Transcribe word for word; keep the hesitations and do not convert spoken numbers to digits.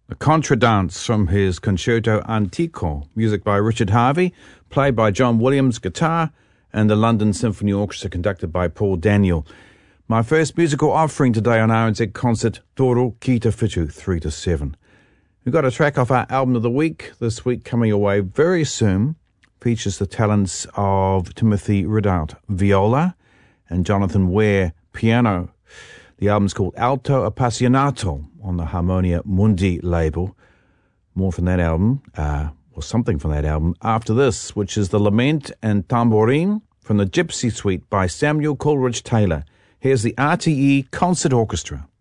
A contradance from his Concerto Antico, music by Richard Harvey, played by John Williams, guitar, and the London Symphony Orchestra conducted by Paul Daniel. My first musical offering today on R N Z Concert, Toro Ki Te Whitu, three to seven. We've got a track off our album of the week, this week coming away very soon. Features the talents of Timothy Ridout, viola, and Jonathan Ware, piano. The album's called Alto Appassionato on the Harmonia Mundi label. More from that album, uh, or something from that album, after this, which is the Lament and Tambourine from the Gypsy Suite by Samuel Coleridge Taylor. Here's the R T E Concert Orchestra.